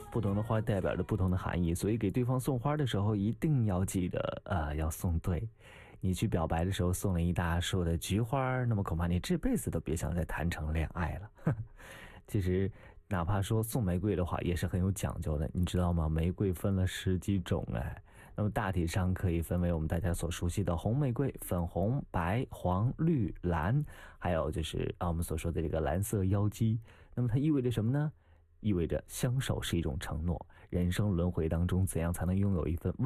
不同的花代表着不同的含义，所以给对方送花的时候一定要记得，要送对。你去表白的时候送了一大束的菊花，那么恐怕你这辈子都别想再谈成恋爱了。其实哪怕说送玫瑰的话也是很有讲究的，你知道吗？玫瑰分了10几种哎，那么大体上可以分为我们大家所熟悉的红玫瑰、粉红、白、黄、绿、蓝，还有就是我们所说的这个蓝色妖姬。那么它意味着什么呢？意味着相守是一种承诺，人生轮回当中怎样才能拥有一份